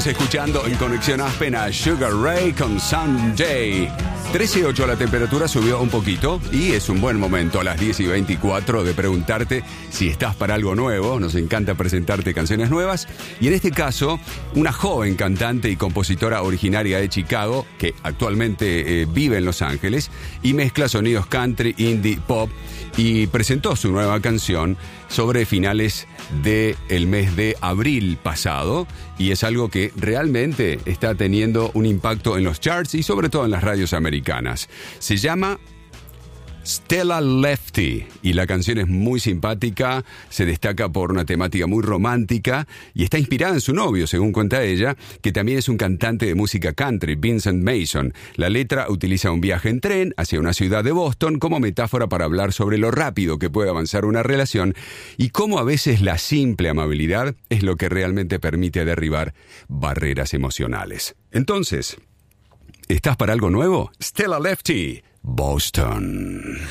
Estamos escuchando en Conexión Aspen a Sugar Ray con Someday. 13:08 la temperatura subió un poquito y es un buen momento a las 10:24 de preguntarte si estás para algo nuevo. Nos encanta presentarte canciones nuevas y en este caso una joven cantante y compositora originaria de Chicago que actualmente vive en Los Ángeles y mezcla sonidos country, indie, pop y presentó su nueva canción sobre finales del mes de abril pasado y es algo que realmente está teniendo un impacto en los charts y sobre todo en las radios americanas. Se llama Stella Lefty y la canción es muy simpática, se destaca por una temática muy romántica y está inspirada en su novio, según cuenta ella, que también es un cantante de música country, Vincent Mason. La letra utiliza un viaje en tren hacia una ciudad de Boston como metáfora para hablar sobre lo rápido que puede avanzar una relación y cómo a veces la simple amabilidad es lo que realmente permite derribar barreras emocionales. Entonces, ¿estás para algo nuevo? Stella Lefty, Boston.